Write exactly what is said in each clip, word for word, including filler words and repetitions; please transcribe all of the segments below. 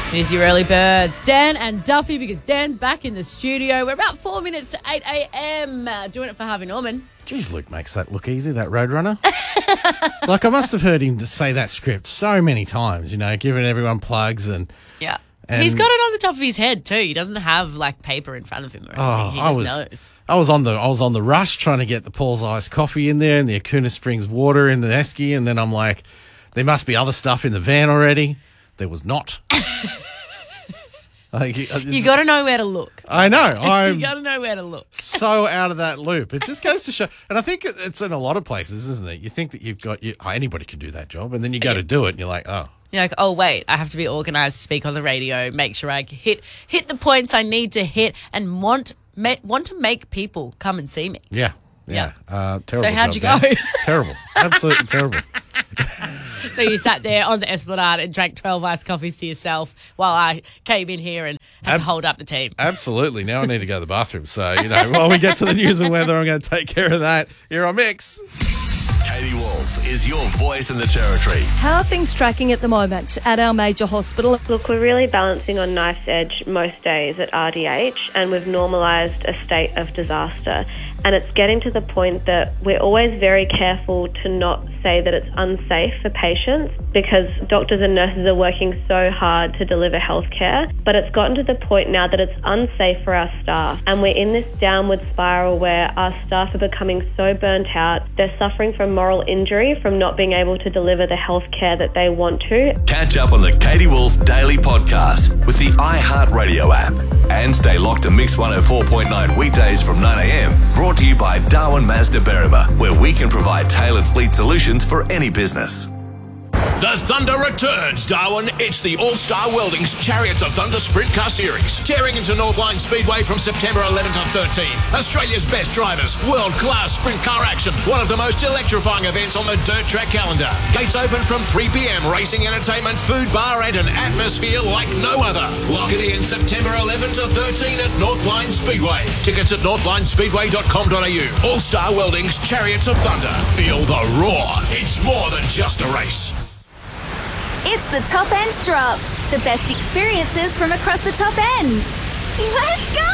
Here's your early birds, Dan and Duffy, because Dan's back in the studio. We're about four minutes to eight a.m. Uh, doing it for Harvey Norman. Jeez, Luke makes that look easy, that Roadrunner. Like, I must have heard him say that script so many times, you know, giving everyone plugs and... Yeah. and He's got it on the top of his head too. He doesn't have, like, paper in front of him or anything. Oh, he I just was, knows. I was on the I was on the rush trying to get the Paul's Ice coffee in there and the Acuna Springs water in the esky, and then I'm like, there must be other stuff in the van already. There was not. Like, You got to know where to look. I know. I'm you got to know where to look. so out of that loop. It just goes to show. And I think it's in a lot of places, isn't it? You think that you've got, you, oh, anybody can do that job. And then you go to do it and you're like, oh. You're like, oh, wait, I have to be organised, speak on the radio, make sure I hit hit the points I need to hit and want ma- want to make people come and see me. Yeah. Yeah. Yeah. Uh, terrible So how'd job, you go? Dan. Terrible. Absolutely terrible. So you sat there on the Esplanade and drank twelve iced coffees to yourself while I came in here and had Ab- to hold up the team. Absolutely. Now I need to go to the bathroom. So, you know, while we get to the news and weather, I'm going to take care of that. Here on Mix. Katie Wolf is your voice in the territory. How are things tracking at the moment at our major hospital? Look, we're really balancing on knife's edge most days at R D H, and we've normalised a state of disaster. And it's getting to the point that we're always very careful to not say that it's unsafe for patients, because doctors and nurses are working so hard to deliver healthcare. But it's gotten to the point now that it's unsafe for our staff. And we're in this downward spiral where our staff are becoming so burnt out. They're suffering from moral injury from not being able to deliver the healthcare that they want to. Catch up on the Katie Wolf Daily Podcast with the iHeartRadio app. And stay locked to Mix one oh four point nine weekdays from nine a.m. Brought to you by Darwin Mazda Berrima, where we can provide tailored fleet solutions for any business. The Thunder returns, Darwin. It's the All-Star Welding's Chariots of Thunder Sprint Car Series. Tearing into Northline Speedway from September eleventh to thirteenth. Australia's best drivers, world-class sprint car action. One of the most electrifying events on the dirt track calendar. Gates open from three p.m. Racing entertainment, food bar and an atmosphere like no other. Lock it in September eleventh to thirteenth at Northline Speedway. Tickets at northline speedway dot com dot a u. All-Star Welding's Chariots of Thunder. Feel the roar. It's more than just a race. It's the Top End Drop. The best experiences from across the top end. Let's go!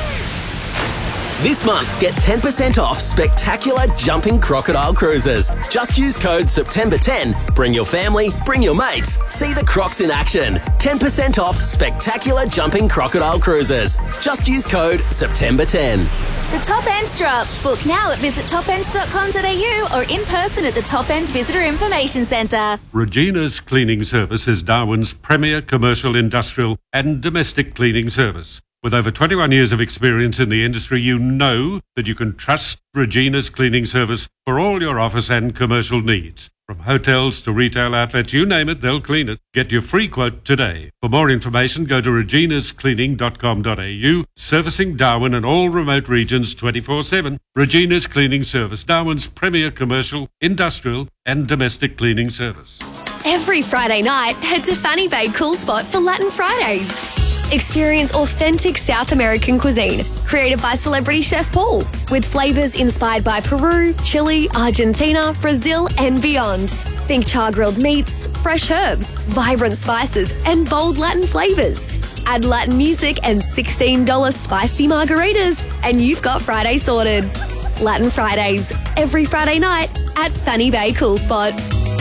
This month, get ten percent off spectacular jumping crocodile cruises. Just use code September ten. Bring your family, bring your mates. See the crocs in action. ten percent off spectacular jumping crocodile cruises. Just use code September ten. The Top End Drop. Book now at visit top end dot com dot a u or in person at the Top End Visitor Information Centre. Regina's Cleaning Service is Darwin's premier commercial, industrial and domestic cleaning service. With over twenty-one years of experience in the industry, you know that you can trust Regina's Cleaning Service for all your office and commercial needs. From hotels to retail outlets, you name it, they'll clean it. Get your free quote today. For more information, go to reginas cleaning dot com dot a u. Servicing Darwin and all remote regions twenty-four seven. Regina's Cleaning Service, Darwin's premier commercial, industrial and domestic cleaning service. Every Friday night, head to Fanny Bay Cool Spot for Latin Fridays. Experience authentic South American cuisine, created by celebrity chef Paul, with flavours inspired by Peru, Chile, Argentina, Brazil and beyond. Think char-grilled meats, fresh herbs, vibrant spices and bold Latin flavours. Add Latin music and sixteen dollars spicy margaritas and you've got Friday sorted. Latin Fridays, every Friday night at Fanny Bay Cool Spot.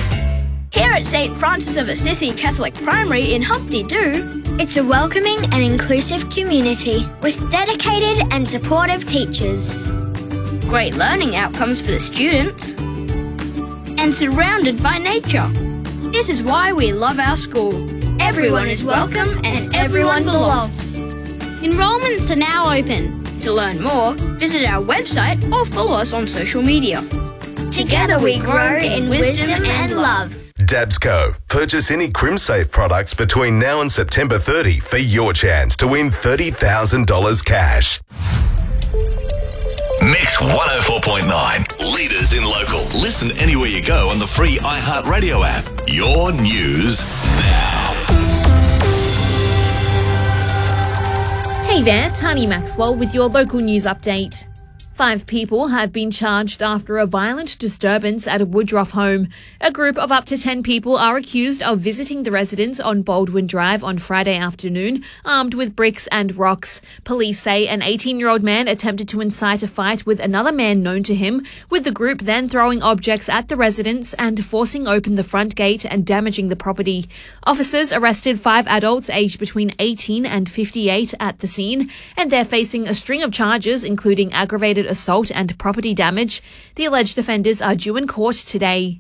Here at Saint Francis of Assisi Catholic Primary in Humpty Doo, it's a welcoming and inclusive community with dedicated and supportive teachers. Great learning outcomes for the students. And surrounded by nature. This is why we love our school. Everyone is welcome and everyone belongs. Enrollments are now open. To learn more, visit our website or follow us on social media. Together we grow in wisdom and love. Dabsco. Purchase any CrimSafe products between now and September thirtieth for your chance to win thirty thousand dollars cash. Mix one oh four point nine. Leaders in local. Listen anywhere you go on the free iHeartRadio app. Your news now. Hey there, Tani Maxwell with your local news update. Five people have been charged after a violent disturbance at a Woodruff home. A group of up to ten people are accused of visiting the residence on Baldwin Drive on Friday afternoon, armed with bricks and rocks. Police say an eighteen-year-old man attempted to incite a fight with another man known to him, with the group then throwing objects at the residence and forcing open the front gate and damaging the property. Officers arrested five adults aged between eighteen and fifty-eight at the scene, and they're facing a string of charges, including aggravated assault and property damage. The alleged offenders are due in court today.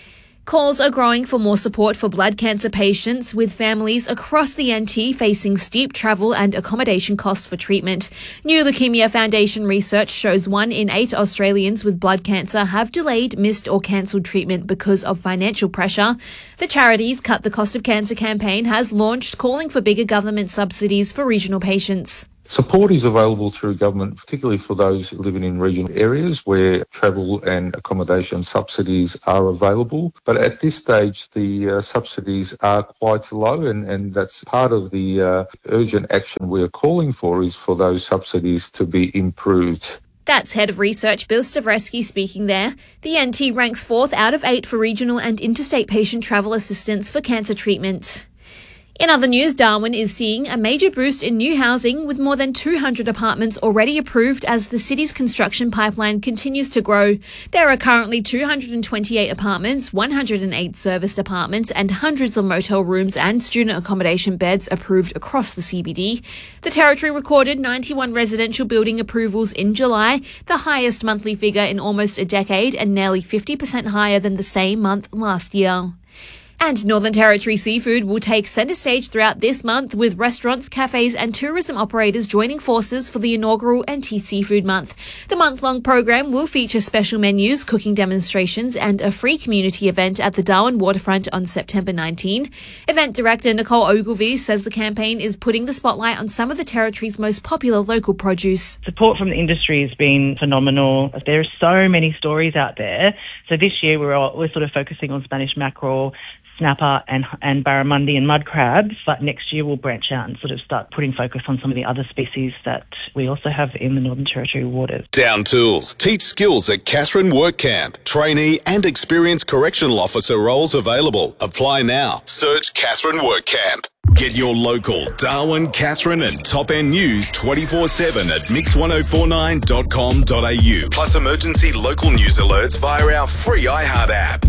Calls are growing for more support for blood cancer patients, with families across the N T facing steep travel and accommodation costs for treatment. New Leukaemia Foundation research shows one in eight Australians with blood cancer have delayed, missed or cancelled treatment because of financial pressure. The charity's Cut the Cost of Cancer campaign has launched, calling for bigger government subsidies for regional patients. Support is available through government, particularly for those living in regional areas where travel and accommodation subsidies are available. But at this stage, the uh, subsidies are quite low, and, and that's part of the uh, urgent action we're calling for, is for those subsidies to be improved. That's Head of Research Bill Stavresky speaking there. The N T ranks fourth out of eight for regional and interstate patient travel assistance for cancer treatment. In other news, Darwin is seeing a major boost in new housing, with more than two hundred apartments already approved as the city's construction pipeline continues to grow. There are currently two hundred twenty-eight apartments, one hundred eight serviced apartments, and hundreds of motel rooms and student accommodation beds approved across the C B D. The Territory recorded ninety-one residential building approvals in July, the highest monthly figure in almost a decade and nearly fifty percent higher than the same month last year. And Northern Territory seafood will take centre stage throughout this month, with restaurants, cafes and tourism operators joining forces for the inaugural N T Seafood Month. The month-long program will feature special menus, cooking demonstrations and a free community event at the Darwin waterfront on September nineteenth. Event director Nicole Ogilvie says the campaign is putting the spotlight on some of the Territory's most popular local produce. Support from the industry has been phenomenal. There are so many stories out there. So this year we're, all, we're sort of focusing on Spanish mackerel, snapper and and barramundi and mud crabs, but next year we'll branch out and sort of start putting focus on some of the other species that we also have in the Northern Territory waters. Down Tools. Teach skills at Catherine Work Camp. Trainee and experienced correctional officer roles available. Apply now. Search Catherine Work Camp. Get your local Darwin, Catherine and Top End news twenty-four seven at mix ten forty-nine dot com dot a u. Plus emergency local news alerts via our free iHeart app.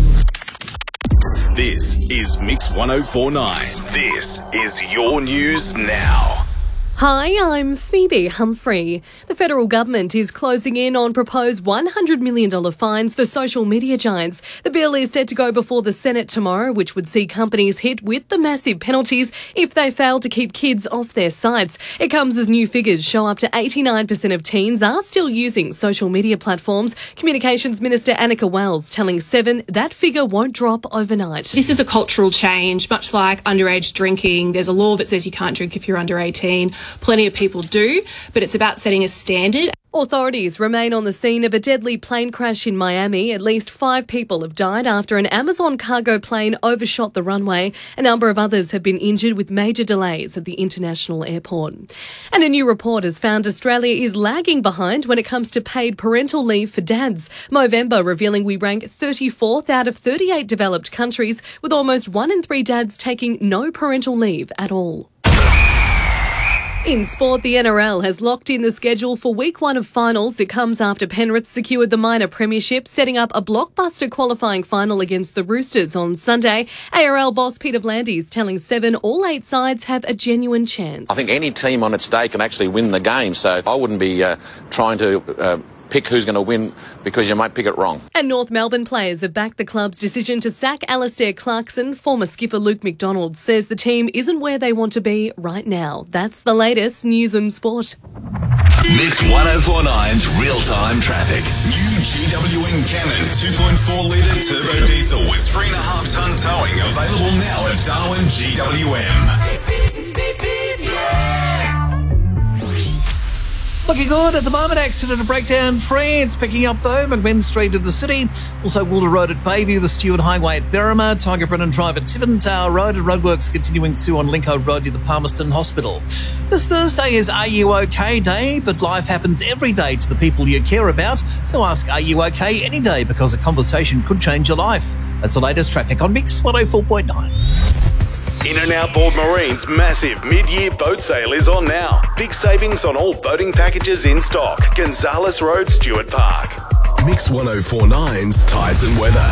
This is Mix ten forty-nine. This is your news now. Hi, I'm Phoebe Humphrey. The federal government is closing in on proposed one hundred million dollars fines for social media giants. The bill is set to go before the Senate tomorrow, which would see companies hit with the massive penalties if they fail to keep kids off their sites. It comes as new figures show up to eighty-nine percent of teens are still using social media platforms. Communications Minister Annika Wells telling Seven that figure won't drop overnight. This is a cultural change, much like underage drinking. There's a law that says you can't drink if you're under eighteen. Plenty of people do, but it's about setting a standard. Authorities remain on the scene of a deadly plane crash in Miami. At least five people have died after an Amazon cargo plane overshot the runway. A number of others have been injured, with major delays at the international airport. And a new report has found Australia is lagging behind when it comes to paid parental leave for dads. Movember revealing we rank thirty-fourth out of thirty-eight developed countries, with almost one in three dads taking no parental leave at all. In sport, the N R L has locked in the schedule for week one of finals. It comes after Penrith secured the minor premiership, setting up a blockbuster qualifying final against the Roosters on Sunday. A R L boss Peter Vlandis telling Seven all eight sides have a genuine chance. I think any team on its day can actually win the game, so I wouldn't be uh, trying to uh, pick who's going to win, because you might pick it wrong. And North Melbourne players have backed the club's decision to sack Alastair Clarkson. Former skipper Luke McDonald says the team isn't where they want to be right now. That's the latest news and sport. Mix ten forty-nine's real-time traffic. New G W N Cannon two point four litre turbo diesel with three point five tonne towing available now at Darwin G W M. Looking good at the moment. Accident and breakdown free. It's picking up though. McMinn Street in the city. Also Walter Road at Bayview, the Stewart Highway at Berrima, Tiger Brennan Drive at Tiverton Tower Road, and roadworks continuing too on Linko Road near the Palmerston Hospital. This Thursday is Are You OK Day, but life happens every day to the people you care about. So ask Are You OK any day, because a conversation could change your life. That's the latest traffic on Mix one oh four point nine. In and Outboard Marine's massive mid-year boat sale is on now. Big savings on all boating packages in stock. Gonzales Road, Stewart Park. Mix one oh four point nine's Tides and Weather.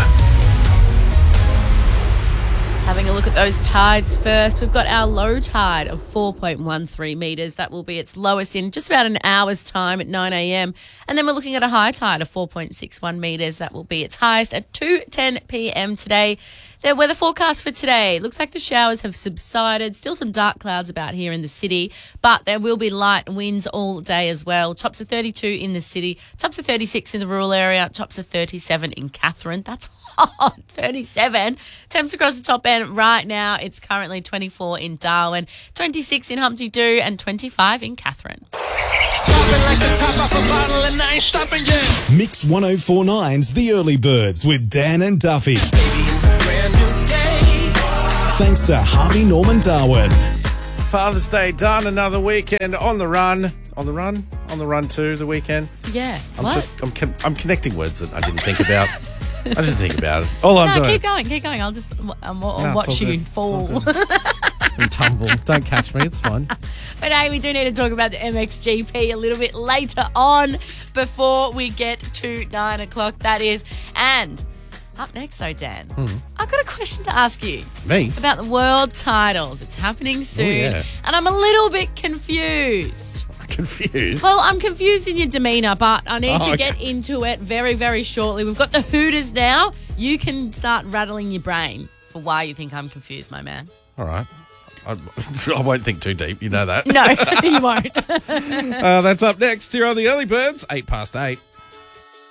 Having a look at those tides first, we've got our low tide of four point one three metres. That will be its lowest in just about an hour's time at nine a.m. And then we're looking at a high tide of four point six one metres. That will be its highest at two ten p.m. today. The weather forecast for today looks like the showers have subsided. Still some dark clouds about here in the city, but there will be light winds all day as well. Tops of thirty-two in the city, tops of thirty-six in the rural area, tops of thirty-seven in Katherine. That's hot, thirty-seven. Temps across the top end right now. It's currently twenty-four in Darwin, twenty-six in Humpty Doo, and twenty-five in Katherine. Like the top off a bottle and I ain't stopping yet. Mix one oh four point nine's The Early Birds with Dan and Duffy. Baby, it's a brand new day. Thanks to Harvey Norman Darwin. Father's Day done. Another weekend on the run. On the run? On the run too, the weekend. Yeah. I'm what? just, I'm, con- I'm connecting words that I didn't think about. I just think about it. All I'm no, doing. keep going, keep going. I'll just um, I'll No, watch it's all you good. It's fall. all good. And tumble. Don't catch me. It's fine. But hey, we do need to talk about the M X G P a little bit later on before we get to nine o'clock, that is. And up next, though, Dan, Hmm. I've got a question to ask you. Me? About the World Titles. It's happening soon. Oh, yeah. And I'm a little bit confused. Confused? Well, I'm confused in your demeanour, but I need Oh, to okay. get into it very, very shortly. We've got the Hooters now. You can start rattling your brain for why you think I'm confused, my man. All right. I, I won't think too deep. You know that. No, you won't. uh, that's up next here on The Early Birds, eight past eight.